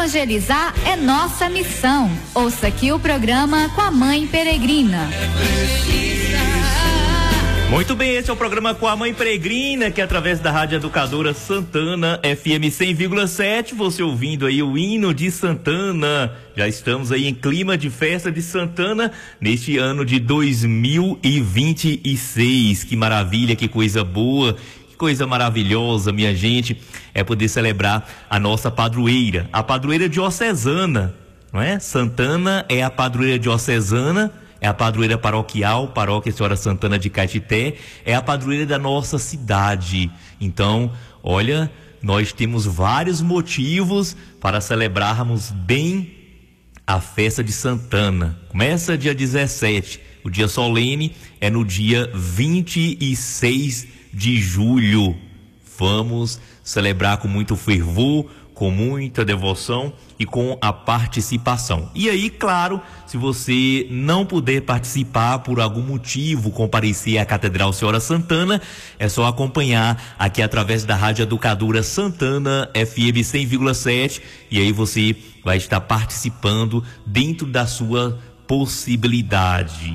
Evangelizar é nossa missão. Ouça aqui o programa com a Mãe Peregrina. Muito bem, esse é o programa com a Mãe Peregrina, que através da Rádio Educadora Santana, FM 100,7, você ouvindo aí o hino de Santana. Já estamos aí em clima de festa de Santana neste ano de 2026. Que maravilha, que coisa boa, que coisa maravilhosa, minha gente, é poder celebrar a nossa padroeira, a padroeira diocesana, não é? Santana é a padroeira diocesana, é a padroeira paroquial, Paróquia Senhora Santana de Caetité, é a padroeira da nossa cidade. Então, olha, nós temos vários motivos para celebrarmos bem a festa de Santana. Começa dia 17, o dia solene é no dia 26 de julho. Vamos celebrar com muito fervor, com muita devoção e com a participação. E aí, claro, se você não puder participar por algum motivo, comparecer à Catedral Senhora Santana, é só acompanhar aqui através da Rádio Educadora Santana, FM 100,7, e aí você vai estar participando dentro da sua possibilidade.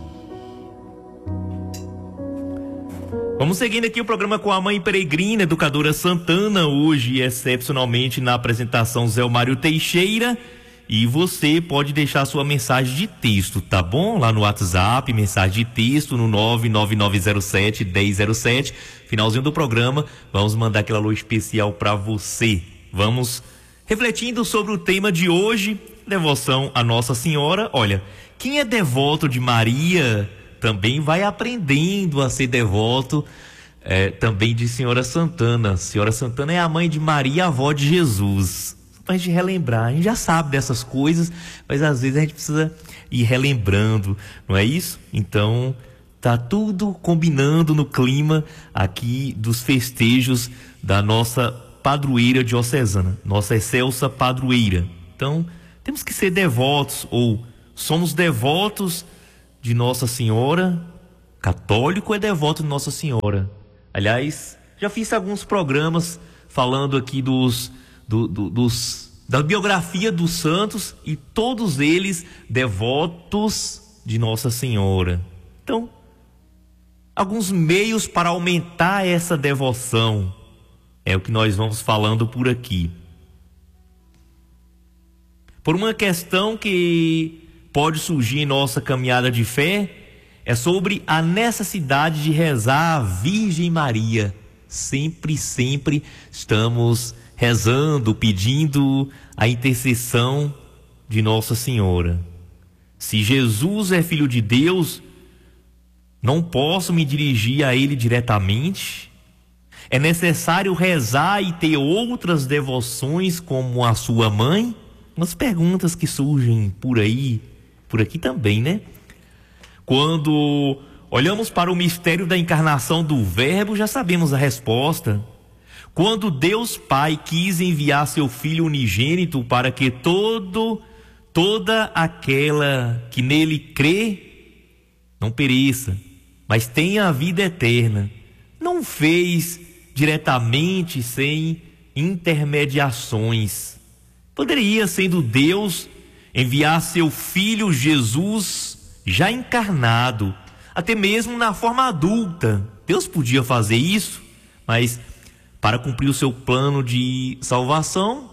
Vamos seguindo aqui o programa com a Mãe Peregrina, Educadora Santana, hoje excepcionalmente na apresentação Zé Mário Teixeira, e você pode deixar sua mensagem de texto, tá bom? Lá no WhatsApp, mensagem de texto no 99907-1007, finalzinho do programa, vamos mandar aquele alô especial para você. Vamos refletindo sobre o tema de hoje, devoção a Nossa Senhora. Olha, quem é devoto de Maria também vai aprendendo a ser devoto também de Senhora Santana. Senhora Santana é a mãe de Maria, a avó de Jesus. Pra gente relembrar, a gente já sabe dessas coisas, mas às vezes a gente precisa ir relembrando, não é isso? Então, tá tudo combinando no clima aqui dos festejos da nossa padroeira diocesana, nossa excelsa padroeira. Então, temos que ser devotos, ou somos devotos de Nossa Senhora. Católico é devoto de Nossa Senhora. Aliás, já fiz alguns programas falando aqui da biografia dos santos, e todos eles devotos de Nossa Senhora. Então, alguns meios para aumentar essa devoção é o que nós vamos falando por aqui. Por uma questão que pode surgir em nossa caminhada de fé, é sobre a necessidade de rezar a Virgem Maria. Sempre estamos rezando, pedindo a intercessão de Nossa Senhora. Se Jesus é Filho de Deus, não posso me dirigir a Ele diretamente. É necessário rezar e ter outras devoções como a sua mãe? Umas perguntas que surgem por aí, por aqui também, né? Quando olhamos para o mistério da encarnação do Verbo, já sabemos a resposta. Quando Deus Pai quis enviar seu Filho unigênito para que toda aquela que nele crê não pereça, mas tenha a vida eterna, não fez diretamente, sem intermediações. Poderia, sendo Deus, enviar seu Filho Jesus já encarnado, até mesmo na forma adulta. Deus podia fazer isso, mas para cumprir o seu plano de salvação,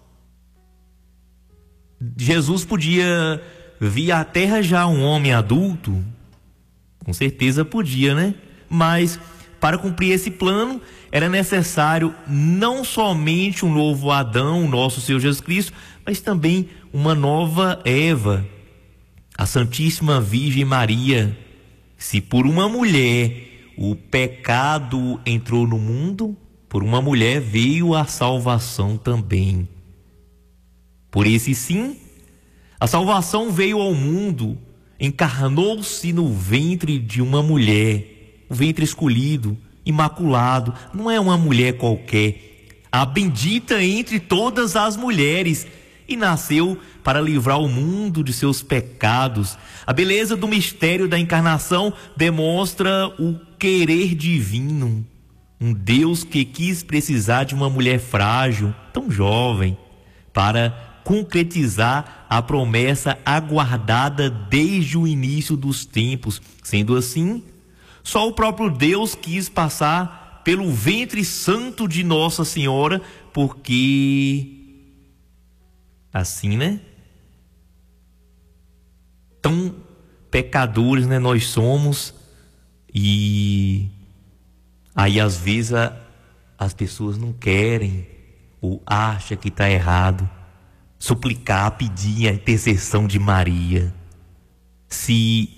Jesus podia vir à Terra já um homem adulto. Com certeza podia, né? Mas para cumprir esse plano, era necessário não somente um novo Adão, o nosso Senhor Jesus Cristo, mas também uma nova Eva, a Santíssima Virgem Maria. Se por uma mulher o pecado entrou no mundo, por uma mulher veio a salvação também. Por esse sim, a salvação veio ao mundo, encarnou-se no ventre de uma mulher, o ventre escolhido, imaculado, não é uma mulher qualquer, a bendita entre todas as mulheres, e nasceu para livrar o mundo de seus pecados. A beleza do mistério da encarnação demonstra o querer divino, um Deus que quis precisar de uma mulher frágil, tão jovem, para concretizar a promessa aguardada desde o início dos tempos. Sendo assim, só o próprio Deus quis passar pelo ventre santo de Nossa Senhora, porque assim, né? Tão pecadores, né, nós somos, e aí às vezes as pessoas não querem ou acham que está errado suplicar, pedir a intercessão de Maria. Se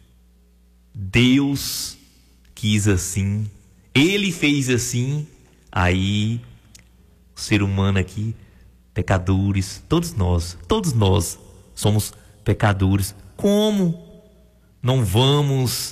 Deus quis assim, Ele fez assim, aí o ser humano aqui, pecadores, todos nós somos pecadores. Como não vamos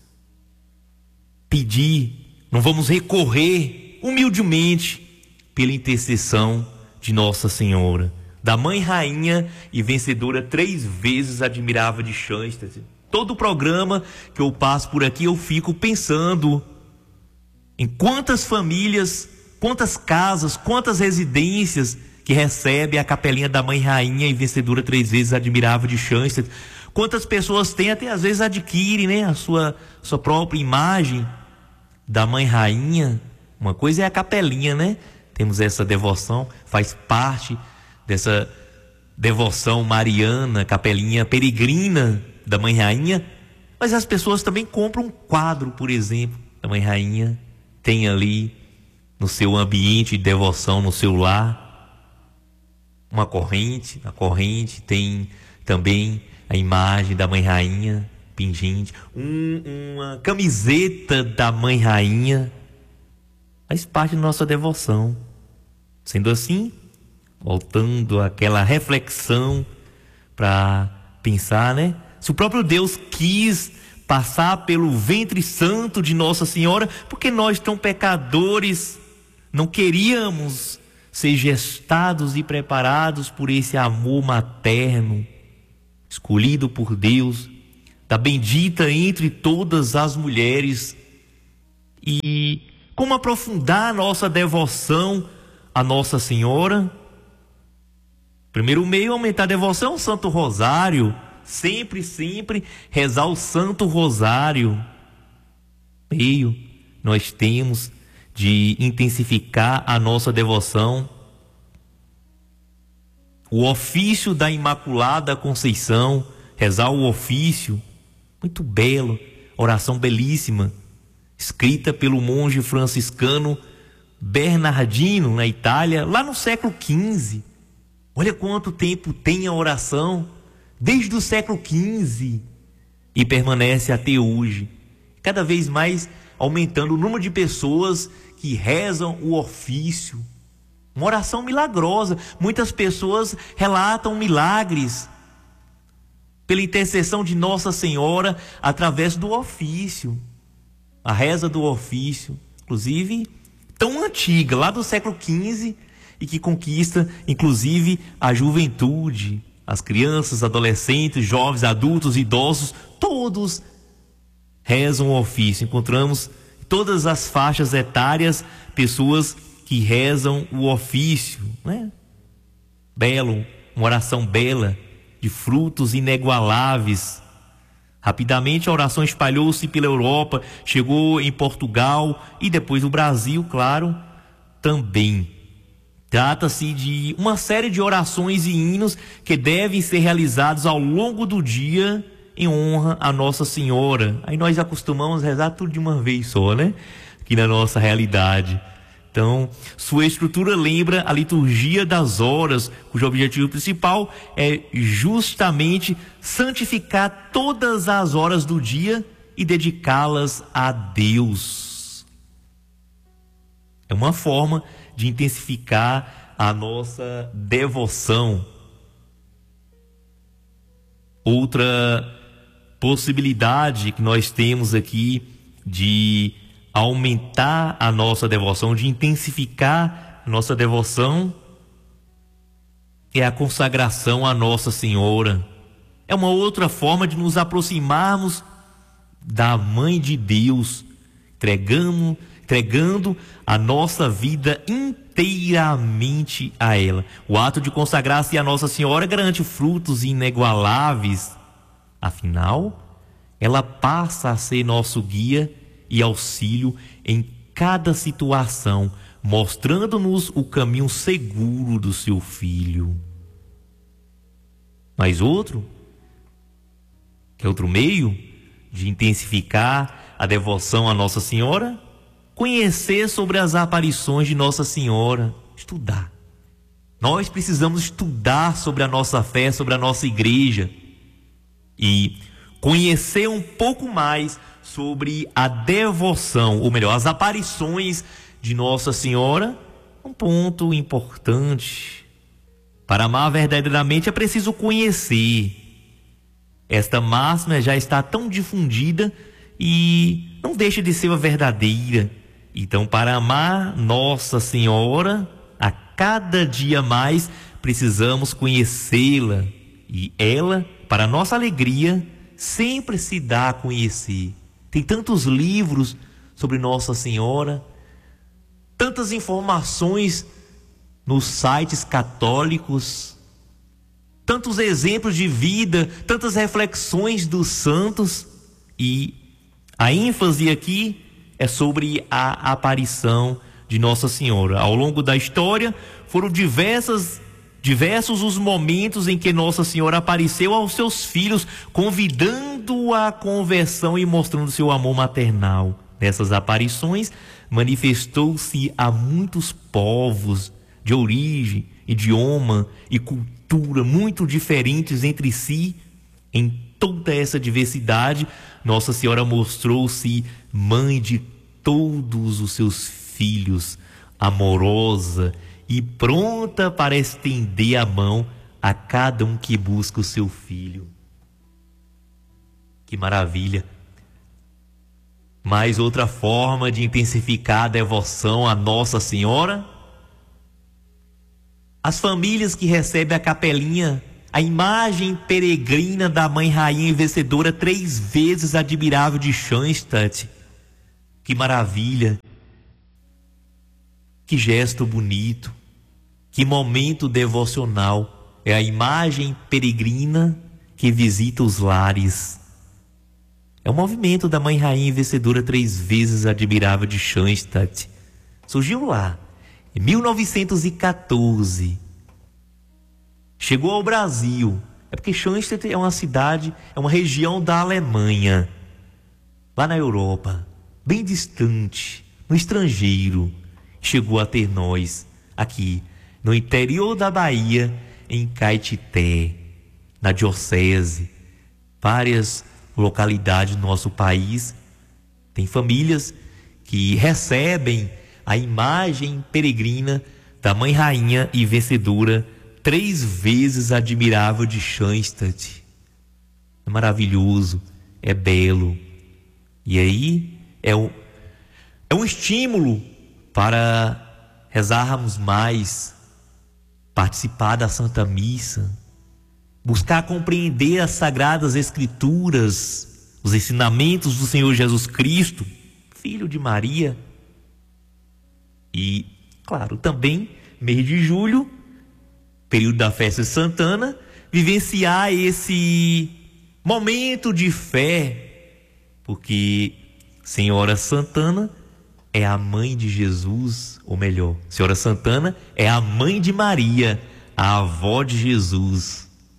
pedir, não vamos recorrer humildemente pela intercessão de Nossa Senhora, da Mãe Rainha e vencedora 3 vezes admirável de Schanstatt? Todo o programa que eu passo por aqui, eu fico pensando em quantas famílias, quantas casas, quantas residências que recebe a capelinha da Mãe Rainha e vencedora 3 vezes admirável de Schanstatt. Quantas pessoas têm, até às vezes adquirem, né, a sua própria imagem da Mãe Rainha. Uma coisa é a capelinha, né? Temos essa devoção, faz parte dessa devoção mariana, capelinha peregrina da Mãe Rainha. Mas as pessoas também compram um quadro, por exemplo, da Mãe Rainha, tem ali no seu ambiente de devoção, no seu lar, uma corrente. Na corrente tem também a imagem da Mãe Rainha pingente, uma camiseta da Mãe Rainha, faz parte da nossa devoção. Sendo assim, voltando àquela reflexão para pensar, né? Se o próprio Deus quis passar pelo ventre santo de Nossa Senhora, porque nós, tão pecadores, não queríamos ser gestados e preparados por esse amor materno, escolhido por Deus, da bendita entre todas as mulheres? E como aprofundar a nossa devoção a Nossa Senhora? Primeiro meio, aumentar a devoção, o Santo Rosário. Sempre rezar o Santo Rosário. Meio, nós temos de intensificar a nossa devoção. O ofício da Imaculada Conceição, rezar o ofício, muito belo, oração belíssima, escrita pelo monge franciscano Bernardino, na Itália, lá no século XV. Olha quanto tempo tem a oração, desde o século XV, e permanece até hoje, cada vez mais aumentando o número de pessoas que rezam o ofício. Uma oração milagrosa. Muitas pessoas relatam milagres pela intercessão de Nossa Senhora através do ofício. A reza do ofício, inclusive tão antiga, lá do século XV, e que conquista inclusive a juventude, as crianças, adolescentes, jovens, adultos, idosos, todos rezam o ofício. Encontramos em todas as faixas etárias pessoas que rezam o ofício, né? Belo, uma oração bela, de frutos inigualáveis. Rapidamente a oração espalhou-se pela Europa, chegou em Portugal e depois no Brasil, claro, também. Trata-se de uma série de orações e hinos que devem ser realizados ao longo do dia em honra a Nossa Senhora. Aí nós acostumamos a rezar tudo de uma vez só, né? Aqui na nossa realidade. Então, sua estrutura lembra a liturgia das horas, cujo objetivo principal é justamente santificar todas as horas do dia e dedicá-las a Deus. É uma forma de intensificar a nossa devoção. Outra possibilidade que nós temos aqui de aumentar a nossa devoção, de intensificar a nossa devoção, é a consagração à Nossa Senhora. É uma outra forma de nos aproximarmos da Mãe de Deus, entregando a nossa vida inteiramente a ela. O ato de consagrar-se a Nossa Senhora garante frutos inigualáveis. Afinal, ela passa a ser nosso guia e auxílio em cada situação, mostrando-nos o caminho seguro do seu Filho. Mas outro meio de intensificar a devoção a Nossa Senhora, conhecer sobre as aparições de Nossa Senhora, estudar. Nós precisamos estudar sobre a nossa fé, sobre a nossa igreja e conhecer um pouco mais sobre a devoção, ou melhor, as aparições de Nossa Senhora. Um ponto importante. Para amar verdadeiramente é preciso conhecer. Esta máxima já está tão difundida e não deixa de ser a verdadeira. Então, para amar Nossa Senhora, a cada dia mais precisamos conhecê-la. E ela, para nossa alegria, sempre se dá a conhecer. Tem tantos livros sobre Nossa Senhora, tantas informações nos sites católicos, tantos exemplos de vida, tantas reflexões dos santos, e a ênfase aqui é sobre a aparição de Nossa Senhora. Ao longo da história, foram diversos os momentos em que Nossa Senhora apareceu aos seus filhos, convidando a conversão e mostrando seu amor maternal. Nessas aparições, manifestou-se a muitos povos de origem, idioma e cultura muito diferentes entre si. Em toda essa diversidade, Nossa Senhora mostrou-se mãe de todos os seus filhos, amorosa e pronta para estender a mão a cada um que busca o seu filho. Que maravilha! Mais outra forma de intensificar a devoção a Nossa Senhora: as famílias que recebem a capelinha, a imagem peregrina da Mãe Rainha e Vencedora 3 vezes admirável de Schoenstatt. Que maravilha! Que gesto bonito! Que momento devocional! É a imagem peregrina que visita os lares. É o movimento da Mãe Rainha e Vencedora 3 vezes admirável de Schoenstatt. Surgiu lá, em 1914. Chegou ao Brasil. É porque Schoenstatt é uma cidade, é uma região da Alemanha, lá na Europa, bem distante, no estrangeiro. Chegou até nós, aqui, no interior da Bahia, em Caetité, na diocese. Várias localidades do nosso país tem famílias que recebem a imagem peregrina da Mãe Rainha e Vencedora 3 vezes admirável de Schoenstatt. É maravilhoso, é belo. E aí é um estímulo para rezarmos mais, participar da Santa Missa, buscar compreender as Sagradas Escrituras, os ensinamentos do Senhor Jesus Cristo, Filho de Maria. E, claro, também, mês de julho, período da festa de Santana, vivenciar esse momento de fé, porque Senhora Santana é a mãe de Jesus, ou melhor, Senhora Santana é a mãe de Maria, a avó de Jesus.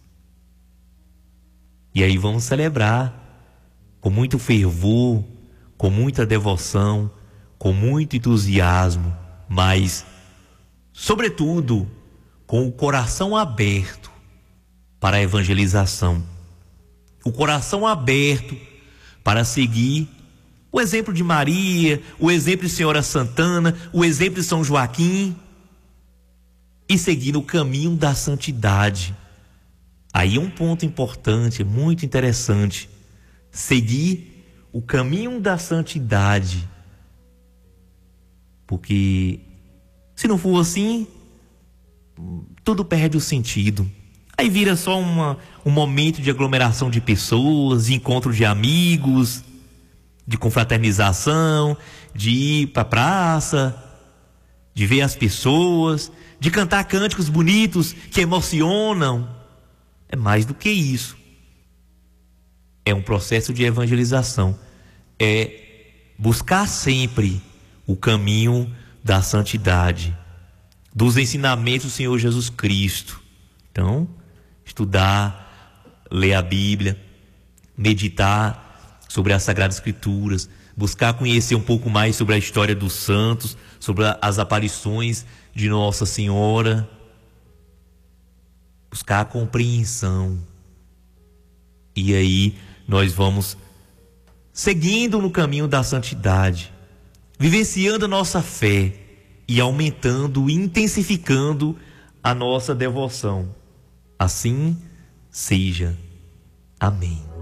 E aí vamos celebrar com muito fervor, com muita devoção, com muito entusiasmo, mas, sobretudo, com o coração aberto para a evangelização. O coração aberto para seguir o exemplo de Maria, o exemplo de Senhora Santana, o exemplo de São Joaquim, e seguir no caminho da santidade. Aí um ponto importante, muito interessante: seguir o caminho da santidade. Porque se não for assim, tudo perde o sentido. Aí vira só um momento de aglomeração de pessoas, de encontro de amigos, de confraternização, de ir para a praça, de ver as pessoas, de cantar cânticos bonitos que emocionam. É mais do que isso. É um processo de evangelização. É buscar sempre o caminho da santidade, dos ensinamentos do Senhor Jesus Cristo. Então, estudar, ler a Bíblia, meditar sobre as Sagradas Escrituras, buscar conhecer um pouco mais sobre a história dos santos, sobre as aparições de Nossa Senhora, buscar a compreensão. E aí nós vamos seguindo no caminho da santidade, vivenciando a nossa fé e aumentando, intensificando a nossa devoção. Assim seja. Amém.